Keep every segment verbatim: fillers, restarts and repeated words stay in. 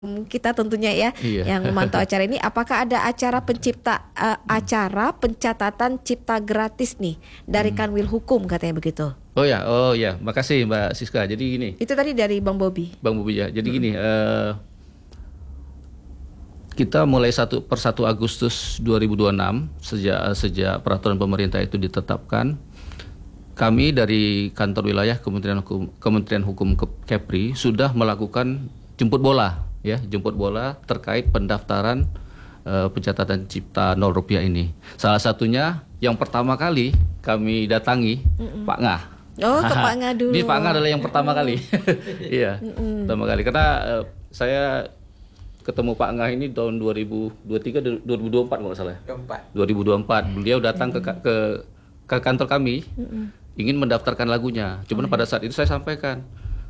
kita tentunya ya Iya. yang memantau acara ini, apakah ada acara pencipta uh, acara pencatatan cipta gratis nih dari Hmm. Kanwil Hukum katanya begitu. Oh ya, oh ya, makasih Mbak Siska. Jadi gini, Itu tadi dari Bang Bobi. Bang Bobi ya. Jadi gini, eh, kita mulai satu per satu Agustus dua ribu dua puluh enam sejak sejak peraturan pemerintah itu ditetapkan, kami dari kantor wilayah Kementerian Hukum Kementerian Hukum Ke- Kepri sudah melakukan jemput bola, ya, jemput bola terkait pendaftaran eh, pencatatan cipta nol rupiah ini. Salah satunya yang pertama kali kami datangi Pak Ngah. Oh, ke Pak Ngah dulu. Ini Pak Ngah adalah yang pertama kali. Iya, pertama kali karena eh, saya ketemu Pak Ngah ini tahun dua ribu dua puluh tiga dua ribu dua puluh empat kalau nggak salah. dua ribu dua puluh empat beliau datang ke ke ke kantor kami ingin mendaftarkan lagunya. Cuman pada saat itu saya sampaikan,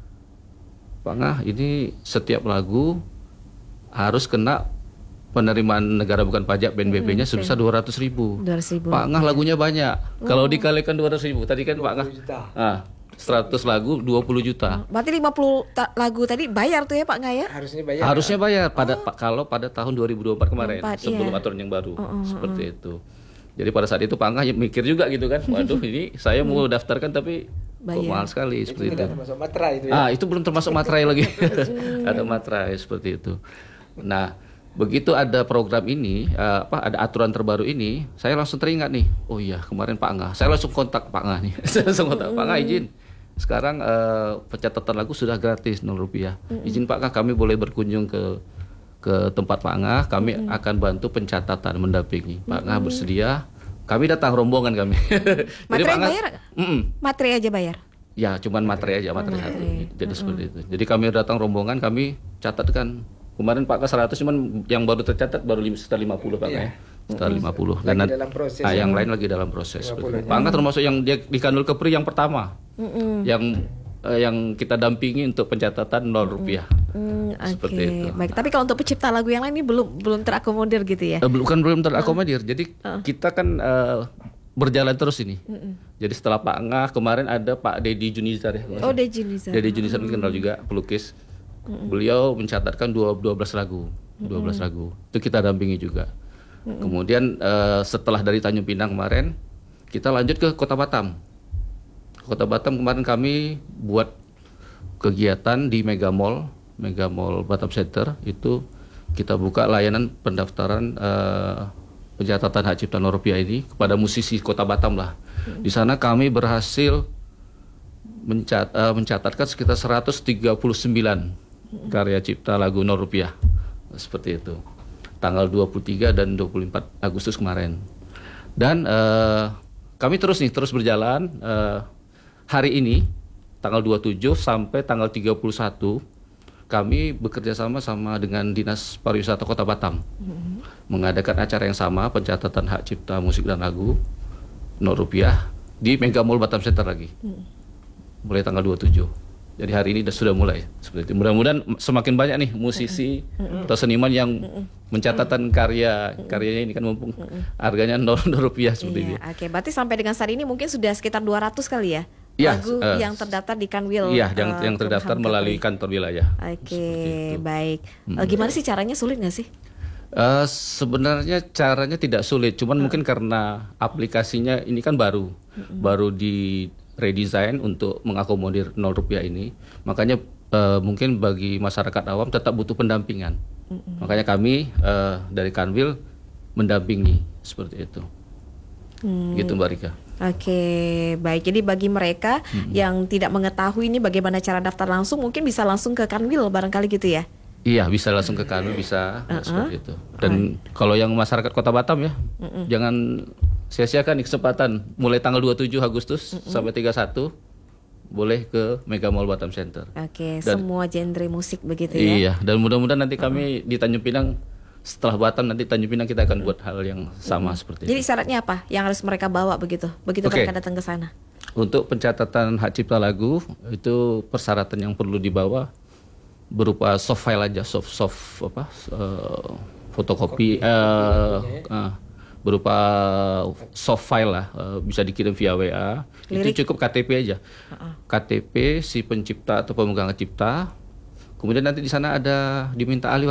Pak Ngah, ini setiap lagu harus kena penerimaan negara bukan pajak B N B P-nya sebesar dua ratus ribu. dua ratus ribu. Pak Ngah lagunya banyak. Kalau dikalikan dua ratus ribu, tadi kan Pak Ngah ah, seratus lagu dua puluh juta. Berarti lima puluh ta- lagu tadi bayar tuh ya Pak Ngah ya? Harusnya bayar. Harusnya bayar pada pa- kalau pada tahun dua ribu dua puluh empat kemarin, Empat, sebelum iya. aturan yang baru. Seperti itu. Jadi pada saat itu Pak Ngah mikir juga gitu kan, waduh ini saya mau daftarkan tapi kok Bayar. mahal sekali Itu seperti itu. tidak termasuk materai itu ya. Ah, itu belum termasuk materai lagi. Ada materai seperti itu. Nah, begitu ada program ini, eh, apa ada aturan terbaru ini, saya langsung teringat nih. Oh iya, kemarin Pak Ngah. Saya langsung kontak Pak Ngah nih. Saya langsung kontak Pak Ngah, izin. Sekarang eh, pencatatan lagu sudah gratis nol rupiah. Izin Pak Ngah, kami boleh berkunjung ke ke tempat Pak Ngah. Kami akan bantu pencatatan, mendampingi. Pak Ngah bersedia. Kami datang rombongan kami. Jadi Materi Pak Ngah, bayar? Mm-mm. Materi aja bayar. Ya, cuman materi aja, materi satu. materi. Jadi seperti itu. Jadi kami datang rombongan, kami catatkan. Kemarin Pak Ngah seratus, cuman yang baru tercatat baru lim- sekitar lima puluh Pak Ngah. Iya. Ya. Sekitar lima puluh. Lagi nanti- dalam proses ah, ya. yang lain lagi dalam proses. lima seperti puluh itu. Pak Ngah termasuk yang dia di Kanwil Kepri yang pertama. Yang eh, yang kita dampingi untuk pencatatan nol rupiah. Hmm, Seperti oke. itu. Baik, tapi kalau untuk pencipta lagu yang lain ini belum belum terakomodir gitu ya? Eh, bukan belum terakomodir. Jadi kita kan eh, berjalan terus ini. Jadi setelah Pak Ngah kemarin ada Pak Dedi Junizar ya. Oh, Deji Nizar. Dedi Junizar kenal juga, pelukis. Beliau mencatatkan dua belas lagu, dua belas lagu. Itu kita dampingi juga. Kemudian eh, setelah dari Tanjung Pinang kemarin, kita lanjut ke Kota Batam. Kota Batam kemarin kami buat kegiatan di Mega Mall, Mega Mall Batam Center. Itu kita buka layanan pendaftaran eh, pencatatan hak cipta nol rupiah ini kepada musisi Kota Batam lah. Di sana kami berhasil mencat, eh, mencatatkan sekitar seratus tiga puluh sembilan karya cipta lagu nol rupiah. Seperti itu. Tanggal dua puluh tiga dan dua puluh empat Agustus kemarin. Dan eh, kami terus nih terus berjalan eh, hari ini tanggal dua puluh tujuh sampai tanggal tiga puluh satu kami bekerja sama sama dengan Dinas Pariwisata Kota Batam mengadakan acara yang sama, pencatatan hak cipta musik dan lagu nol rupiah di Mega Mall Batam Center lagi. Mulai tanggal dua puluh tujuh. Jadi hari ini sudah mulai seperti itu. Mudah-mudahan semakin banyak nih musisi atau seniman yang mencatatkan karya karyanya ini kan mumpung harganya nol rupiah seperti ini. Iya, oke. Berarti sampai dengan saat ini mungkin sudah sekitar dua ratus kali ya? Iya, lagu eh, yang terdaftar di Kanwil. Iya, yang eh, yang terdaftar Kemhan melalui Kepri. kantor wilayah. Oke, Seperti itu. baik. Eh, gimana sih caranya, sulit nggak sih? Eh, sebenarnya caranya tidak sulit, cuman mungkin karena aplikasinya ini kan baru, baru di redesign untuk mengakomodir nol rupiah ini, makanya eh, mungkin bagi masyarakat awam tetap butuh pendampingan. Makanya kami eh, dari Kanwil mendampingi seperti itu, gitu Mbak Rika. Oke, baik. Jadi bagi mereka yang tidak mengetahui ini bagaimana cara daftar langsung, mungkin bisa langsung ke Kanwil barangkali gitu ya? Iya, bisa langsung ke Kanwil, bisa seperti itu. Dan kalau yang masyarakat Kota Batam ya, jangan sia-siakan nih kesempatan mulai tanggal dua puluh tujuh Agustus sampai tiga puluh satu boleh ke Mega Mall Batam Center. Oke, Dan- semua genre musik begitu ya? Iya, dan mudah-mudahan nanti kami di Tanjung Pinang, setelah Batam nanti Tanjung Pinang kita akan buat hal yang sama seperti Jadi itu. syaratnya apa yang harus mereka bawa begitu? Begitu Oke. mereka datang ke sana? Untuk pencatatan hak cipta lagu itu persyaratan yang perlu dibawa berupa soft file aja, soft soft apa eh, fotokopi eh, eh, berupa soft file lah, eh, bisa dikirim via W A. Lirik. Itu cukup K T P aja. K T P si pencipta atau pemegang hak cipta, Kemudian nanti di sana ada diminta ahli